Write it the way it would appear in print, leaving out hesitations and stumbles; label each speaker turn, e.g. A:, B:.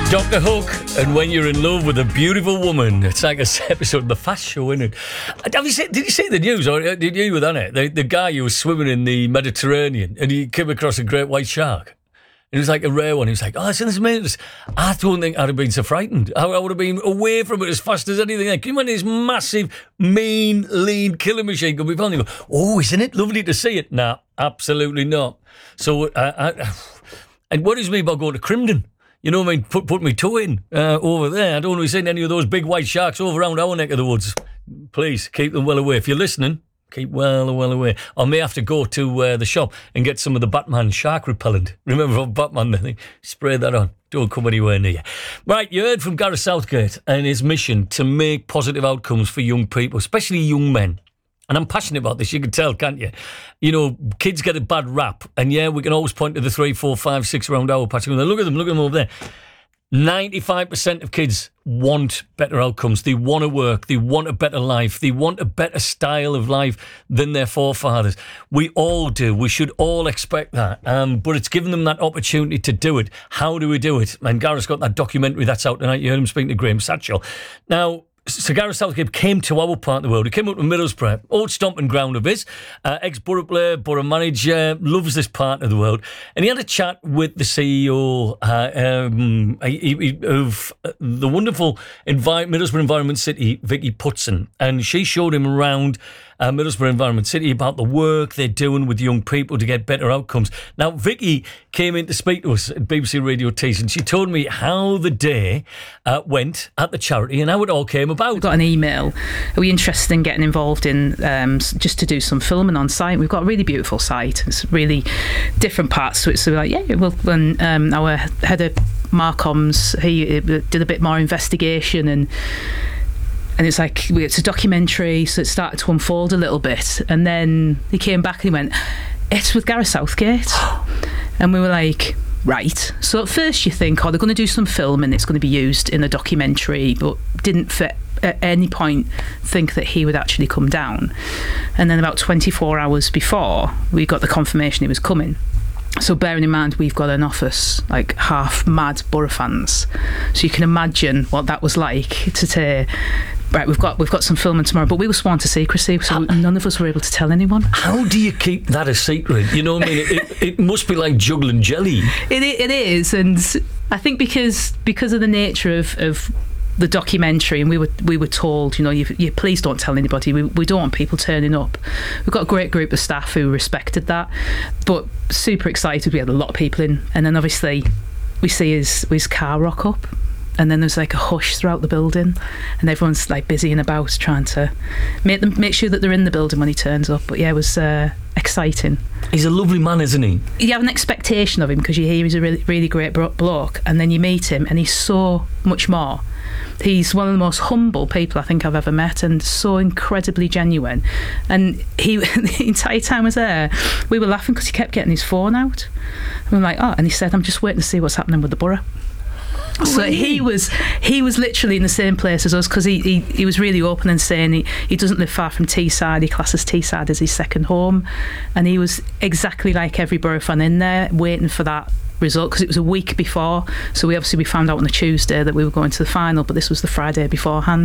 A: Dr. Hook, and when you're in love with a beautiful woman, it's like an episode of The Fast Show, isn't it? Did you see the news, or did you with on it? The guy who was swimming in the Mediterranean, and he came across a great white shark. It was like a rare one. He was like, "Oh, it's in this maintenance." I don't think I'd have been so frightened. I would have been away from it as fast as anything. Can you imagine this massive, mean, lean killing machine could be found? You go, "Oh, isn't it lovely to see it?" Nah, absolutely not. So, it worries me about going to Crimdon. You know what I mean? Put me toe in over there. I don't want to be seeing any of those big white sharks over around our neck of the woods. Please, keep them well away. If you're listening, keep well away. I may have to go to the shop and get some of the Batman shark repellent. Remember from Batman, they spray that on. Don't come anywhere near you. Right, you heard from Gareth Southgate and his mission to make positive outcomes for young people, especially young men. And I'm passionate about this, you can tell, can't you? You know, kids get a bad rap. And yeah, we can always point to the 3, 4, 5, 6 round hour patch. Look at them over there. 95% of kids want better outcomes. They want to work. They want a better life. They want a better style of life than their forefathers. We all do. We should all expect that. But it's giving them that opportunity to do it. How do we do it? And Gareth's got that documentary that's out tonight. You heard him speaking to Graham Satchell. Now, Sir Gareth Southgate came to our part of the world. He came up to Middlesbrough, old stomping ground of his, ex-Borough player, Borough manager, loves this part of the world. And he had a chat with the CEO of the wonderful Middlesbrough Environment City, Vicky Putson. And she showed him around Middlesbrough Environment City about the work they're doing with young people to get better outcomes. Now, Vicky came in to speak to us at BBC Radio Tees, and she told me how the day went at the charity and how it all came about.
B: We got an email. Are we interested in getting involved in just to do some filming on site? We've got a really beautiful site. It's really different parts to it. So we're like, yeah, well, when our head of Marcoms, he did a bit more investigation and it's like, it's a documentary, so it started to unfold a little bit. And then he came back and he went, "It's with Gareth Southgate." And we were like, right. So at first you think, they're going to do some film and it's going to be used in a documentary, but didn't fit at any point think that he would actually come down. And then about 24 hours before, we got the confirmation he was coming. So bearing in mind, we've got an office, like half mad Borough fans. So you can imagine what that was like to say, right, we've got some filming tomorrow, but we were sworn to secrecy, so none of us were able to tell anyone. How
A: do you keep that a secret? You know what I mean? It must be like juggling jelly.
B: It is, and I think because of the nature of the documentary, and we were told, you please don't tell anybody. We don't want people turning up. We've got a great group of staff who respected that, but super excited. We had a lot of people in, and then obviously we see his car rock up. And then there's like a hush throughout the building, and everyone's like busy and about trying to make sure that they're in the building when he turns up. But yeah, it was exciting.
A: He's a lovely man, isn't he?
B: You have an expectation of him because you hear he's a really, really great bloke, and then you meet him and he's so much more. He's one of the most humble people I think I've ever met, and so incredibly genuine. And he, the entire time I was there, we were laughing because he kept getting his phone out. And we're like, and he said, "I'm just waiting to see what's happening with the borough." So he was literally in the same place as us, because he was really open and saying he doesn't live far from Teesside. He classes Teesside as his second home, and he was exactly like every Borough fan in there, waiting for that result, because it was a week before. So we found out on the Tuesday that we were going to the final, but this was the Friday beforehand.